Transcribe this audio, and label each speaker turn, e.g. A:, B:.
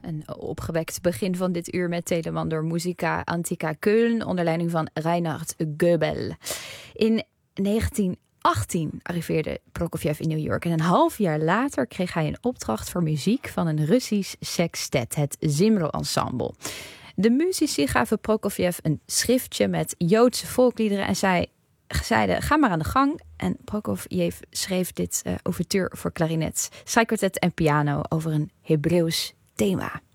A: Een opgewekt begin van dit uur met Telemann door Musica Antica Köln onder leiding van Reinhard Goebel. In 1918 arriveerde Prokofjev in New York en een half jaar later kreeg hij een opdracht voor muziek van een Russisch sextet, het Zimro Ensemble. De muzici gaven Prokofjev een schriftje met Joodse volkliederen en zeiden, ga maar aan de gang. En Prokofjev schreef dit ouverture voor klarinet, strijkkwartet en piano over een Hebreeuws thema.